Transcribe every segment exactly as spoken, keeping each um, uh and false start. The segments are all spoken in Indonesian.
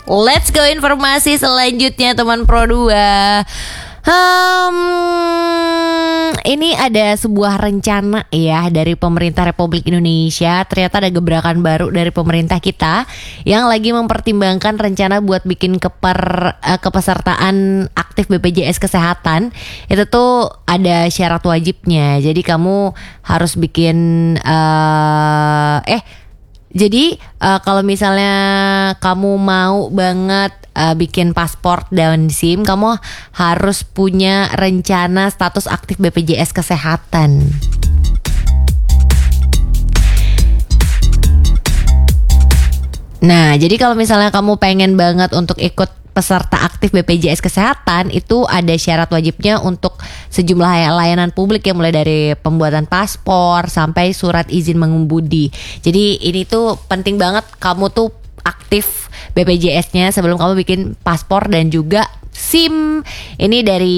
Let's go informasi selanjutnya teman Pro dua. Hmm, ini ada sebuah rencana ya dari pemerintah Republik Indonesia. Ternyata ada gebrakan baru dari pemerintah kita yang lagi mempertimbangkan rencana buat bikin keper uh, kepesertaan aktif B P J S Kesehatan. Itu tuh ada syarat wajibnya. Jadi kamu harus bikin uh, eh Jadi uh, kalau misalnya kamu mau banget uh, bikin paspor dan SIM, kamu harus punya rencana status aktif B P J S Kesehatan. Nah, jadi kalau misalnya kamu pengen banget untuk ikut peserta aktif B P J S Kesehatan, itu ada syarat wajibnya untuk sejumlah layanan publik yang mulai dari pembuatan paspor sampai surat izin mengemudi. Jadi ini tuh penting banget kamu tuh aktif B P J S-nya sebelum kamu bikin paspor dan juga SIM. Ini dari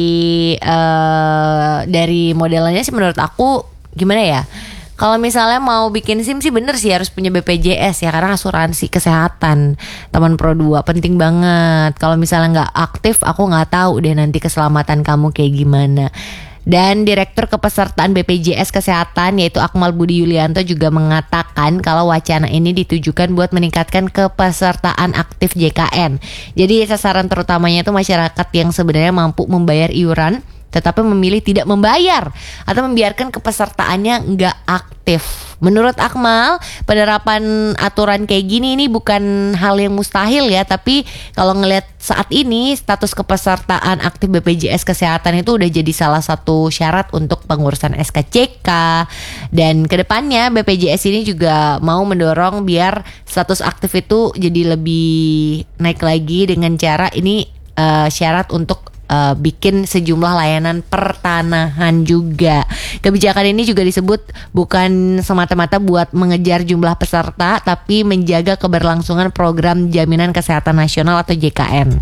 uh, dari modelnya sih menurut aku gimana ya? Kalau misalnya mau bikin SIM sih bener sih harus punya B P J S ya, karena asuransi kesehatan teman Pro dua penting banget. Kalau misalnya nggak aktif, aku nggak tahu deh nanti keselamatan kamu kayak gimana. Dan Direktur Kepesertaan B P J S Kesehatan yaitu Akmal Budi Yulianto juga mengatakan kalau wacana ini ditujukan buat meningkatkan kepesertaan aktif J K N. Jadi sasaran terutamanya itu masyarakat yang sebenarnya mampu membayar iuran tetapi memilih tidak membayar atau membiarkan kepesertaannya nggak aktif. Menurut Akmal, penerapan aturan kayak gini ini bukan hal yang mustahil ya, tapi kalau ngelihat saat ini status kepesertaan aktif B P J S Kesehatan itu udah jadi salah satu syarat untuk pengurusan S K C K, dan kedepannya B P J S ini juga mau mendorong biar status aktif itu jadi lebih naik lagi dengan cara ini uh, syarat untuk Uh, bikin sejumlah layanan pertanahan juga. Kebijakan ini juga disebut bukan semata-mata buat mengejar jumlah peserta, tapi menjaga keberlangsungan program jaminan kesehatan nasional atau J K N,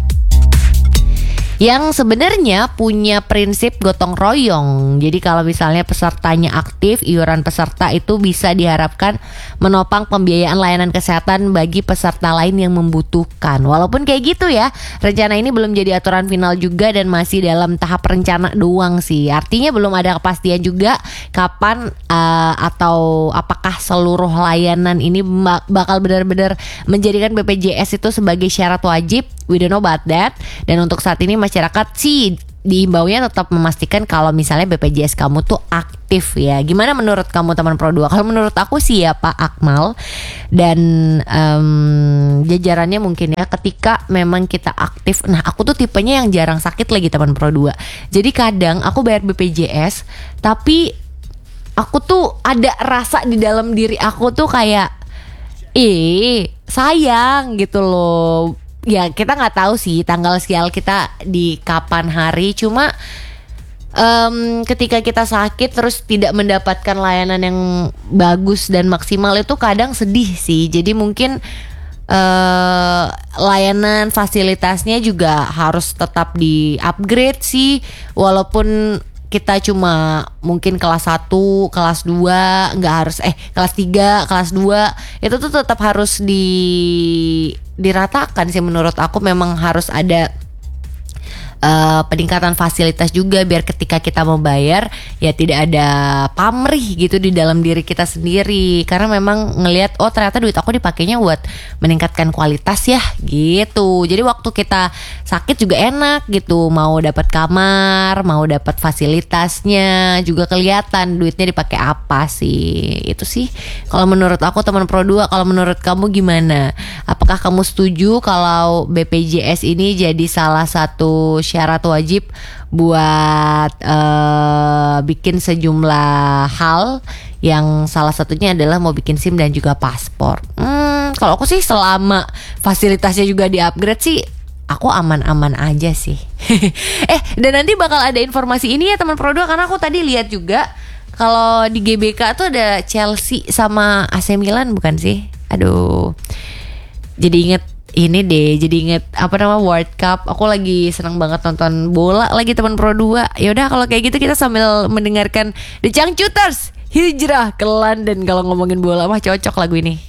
yang sebenarnya punya prinsip gotong royong. Jadi kalau misalnya pesertanya aktif, iuran peserta itu bisa diharapkan menopang pembiayaan layanan kesehatan bagi peserta lain yang membutuhkan. Walaupun kayak gitu ya, rencana ini belum jadi aturan final juga dan masih dalam tahap rencana doang sih. Artinya belum ada kepastian juga kapan uh, atau apakah seluruh layanan ini bakal benar-benar menjadikan B P J S itu sebagai syarat wajib. We don't know about that. Dan untuk saat ini masyarakat sih diimbaunya tetap memastikan kalau misalnya B P J S kamu tuh aktif ya. Gimana menurut kamu teman Pro dua? Kalau menurut aku sih ya Pak Akmal dan um, jajarannya mungkin ya, ketika memang kita aktif. Nah aku tuh tipenya yang jarang sakit lagi teman Pro dua. Jadi kadang aku bayar B P J S tapi aku tuh ada rasa di dalam diri aku tuh kayak eh sayang gitu loh. Ya kita nggak tahu sih tanggal sial kita di kapan hari. Cuma um, ketika kita sakit terus tidak mendapatkan layanan yang bagus dan maksimal itu kadang sedih sih. Jadi mungkin uh, layanan fasilitasnya juga harus tetap di upgrade sih. Walaupun kita cuma mungkin kelas satu, kelas dua, nggak harus eh kelas tiga, kelas dua, itu tuh tetap harus di diratakan sih menurut aku. Memang harus ada Uh, peningkatan fasilitas juga biar ketika kita mau bayar ya tidak ada pamrih gitu di dalam diri kita sendiri, karena memang ngelihat oh ternyata duit aku dipakainya buat meningkatkan kualitas ya gitu. Jadi waktu kita sakit juga enak gitu, mau dapat kamar, mau dapat fasilitasnya juga kelihatan duitnya dipakai apa sih. Itu sih kalau menurut aku teman Pro dua. Kalau menurut kamu gimana? Apakah kamu setuju kalau B P J S ini jadi salah satu syarat wajib buat uh, bikin sejumlah hal, yang salah satunya adalah mau bikin SIM dan juga paspor? Hmm, kalau aku sih selama fasilitasnya juga di-upgrade sih aku aman-aman aja sih. eh dan nanti bakal ada informasi ini ya teman Pro dua, karena aku tadi lihat juga kalau di G B K tuh ada Chelsea sama A C Milan bukan sih? Aduh, jadi inget ini deh, jadi inget apa nama World Cup. Aku lagi senang banget nonton bola lagi teman Pro dua. Ya udah kalau kayak gitu kita sambil mendengarkan The Changcuters Hijrah ke London. Kalau ngomongin bola mah cocok lagu ini.